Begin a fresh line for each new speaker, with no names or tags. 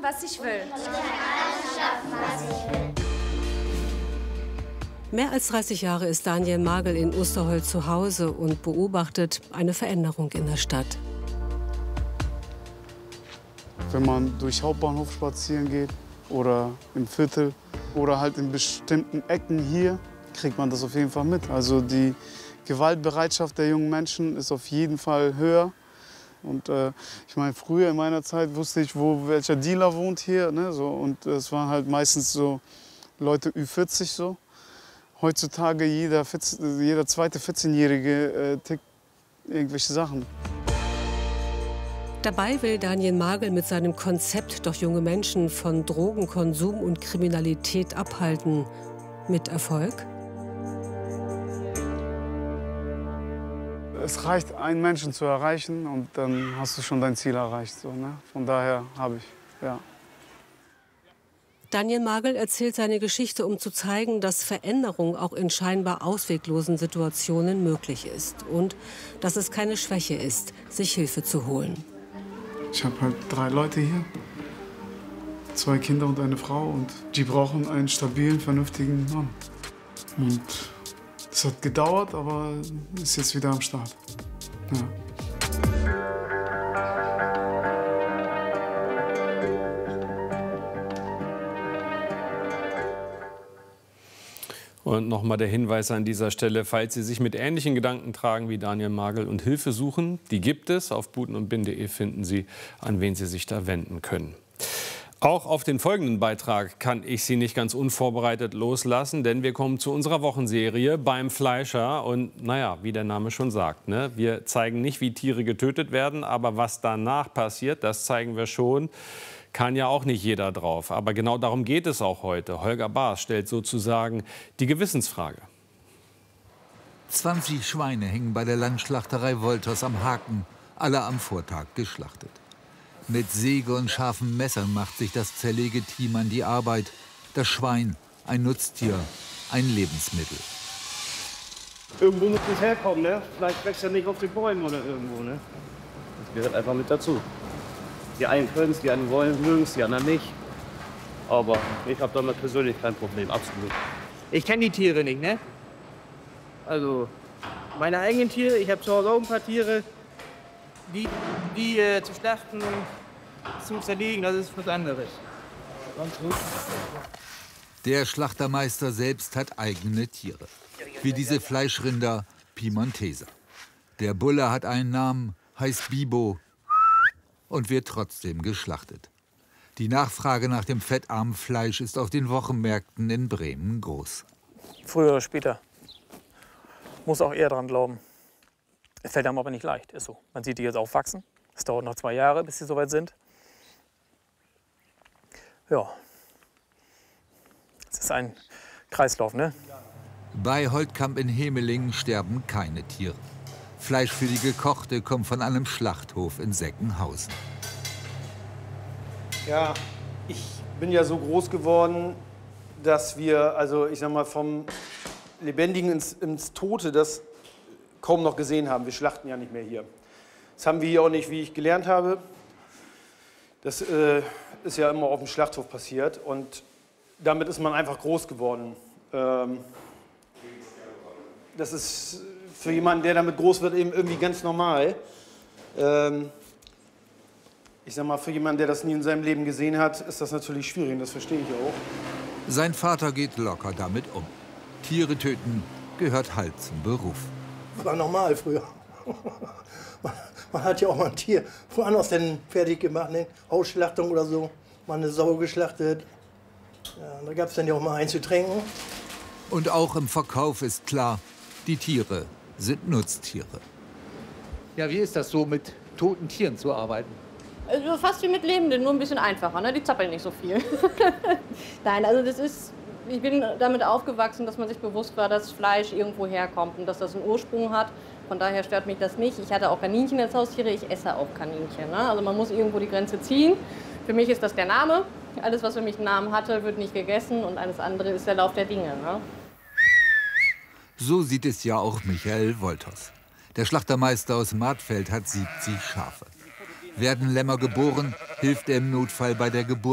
was ich will.
Mehr als 30 Jahre ist Daniel Magel in Osterholz zu Hause und beobachtet eine Veränderung in der Stadt.
Wenn man durch Hauptbahnhof spazieren geht oder im Viertel oder halt in bestimmten Ecken hier, kriegt man das auf jeden Fall mit. Also die Gewaltbereitschaft der jungen Menschen ist auf jeden Fall höher. Und ich meine, früher in meiner Zeit wusste ich, welcher Dealer wohnt hier. Ne, so. Und es waren halt meistens so Leute Ü40 so. Heutzutage jeder zweite 14-Jährige tickt irgendwelche Sachen.
Dabei will Daniel Magel mit seinem Konzept doch junge Menschen von Drogenkonsum und Kriminalität abhalten. Mit Erfolg?
Es reicht, einen Menschen zu erreichen und dann hast du schon dein Ziel erreicht. So, ne? Von daher habe ich, ja.
Daniel Magel erzählt seine Geschichte, um zu zeigen, dass Veränderung auch in scheinbar ausweglosen Situationen möglich ist. Und dass es keine Schwäche ist, sich Hilfe zu holen.
Ich habe halt 3 Leute hier, 2 Kinder und eine Frau. Und die brauchen einen stabilen, vernünftigen Mann. Und es hat gedauert, aber ist jetzt wieder am Start. Ja.
Und nochmal der Hinweis an dieser Stelle, falls Sie sich mit ähnlichen Gedanken tragen wie Daniel Magel und Hilfe suchen, die gibt es. Auf butenundbin.de finden Sie, an wen Sie sich da wenden können. Auch auf den folgenden Beitrag kann ich Sie nicht ganz unvorbereitet loslassen, denn wir kommen zu unserer Wochenserie beim Fleischer. Und naja, wie der Name schon sagt, ne? Wir zeigen nicht, wie Tiere getötet werden, aber was danach passiert, das zeigen wir schon. Kann ja auch nicht jeder drauf. Aber genau darum geht es auch heute. Holger Baas stellt sozusagen die Gewissensfrage.
20 Schweine hängen bei der Landschlachterei Wolters am Haken, alle am Vortag geschlachtet. Mit Säge und scharfen Messern macht sich das Zerlegeteam an die Arbeit. Das Schwein, ein Nutztier, ein Lebensmittel.
Irgendwo muss es herkommen, ne? Vielleicht wächst ja nicht auf den Bäumen oder irgendwo, ne? Das gehört einfach mit dazu. Die einen können es, die anderen wollen, mögen es, die anderen nicht. Aber ich habe damit persönlich kein Problem, absolut.
Ich kenne die Tiere nicht, ne? Also meine eigenen Tiere, ich habe zu Hause auch ein paar Tiere, die zu schlachten und zu zerlegen, das ist was anderes.
Der Schlachtermeister selbst hat eigene Tiere, wie diese Fleischrinder Piemonteser. Der Bulle hat einen Namen, heißt Bibo und wird trotzdem geschlachtet. Die Nachfrage nach dem fettarmen Fleisch ist auf den Wochenmärkten in Bremen groß.
Früher oder später. Muss auch eher dran glauben. Es fällt einem aber nicht leicht, ist so. Man sieht die jetzt aufwachsen. Es dauert noch 2 Jahre, bis sie soweit sind. Ja. Es ist ein Kreislauf, ne?
Bei Holtkamp in Hemelingen sterben keine Tiere. Fleisch für die Gekochte kommt von einem Schlachthof in Seckenhausen.
Ja, ich bin ja so groß geworden, dass wir, also ich sag mal, vom Lebendigen ins Tote das kaum noch gesehen haben. Wir schlachten ja nicht mehr hier. Das haben wir hier auch nicht, wie ich gelernt habe. Das ist ja immer auf dem Schlachthof passiert und damit ist man einfach groß geworden. Das ist für jemanden, der damit groß wird, eben irgendwie ganz normal. Ich sag mal, für jemanden, der das nie in seinem Leben gesehen hat, ist das natürlich schwierig, das verstehe ich auch.
Sein Vater geht locker damit um. Tiere töten gehört halt zum Beruf.
War normal früher. Man hat ja auch mal ein Tier woanders denn fertig gemacht, ne? Hausschlachtung oder so. Mal eine Sau geschlachtet. Ja, da gab es dann ja auch mal eins zu trinken.
Und auch im Verkauf ist klar, die Tiere sind Nutztiere.
Ja, wie ist das so, mit toten Tieren zu arbeiten?
Also fast wie mit Lebenden, nur ein bisschen einfacher, ne? Die zappeln nicht so viel. Nein, also das ist, ich bin damit aufgewachsen, dass man sich bewusst war, dass Fleisch irgendwo herkommt und dass das einen Ursprung hat. Von daher stört mich das nicht. Ich hatte auch Kaninchen als Haustiere, ich esse auch Kaninchen. Ne? Also man muss irgendwo die Grenze ziehen. Für mich ist das der Name. Alles, was für mich einen Namen hatte, wird nicht gegessen und alles andere ist der Lauf der Dinge. Ne?
So sieht es ja auch Michael Wolters. Der Schlachtermeister aus Martfeld hat 70 Schafe. Werden Lämmer geboren, hilft er im Notfall bei der Geburt